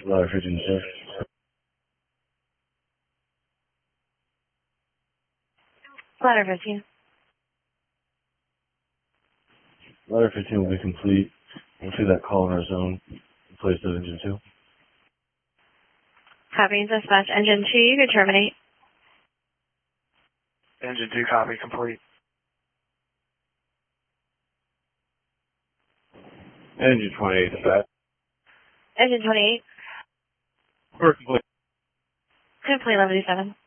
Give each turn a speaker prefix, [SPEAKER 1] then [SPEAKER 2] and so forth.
[SPEAKER 1] Ladder 15, sir.
[SPEAKER 2] Ladder 15.
[SPEAKER 1] Ladder 15 will be complete. We'll see that call in our zone. Place at engine 2.
[SPEAKER 2] Copy, dispatch. Engine 2, you can terminate.
[SPEAKER 3] Engine 2 copy, complete.
[SPEAKER 1] Engine 28, dispatch.
[SPEAKER 2] Engine 28.
[SPEAKER 1] We're complete.
[SPEAKER 2] Complete 11-7.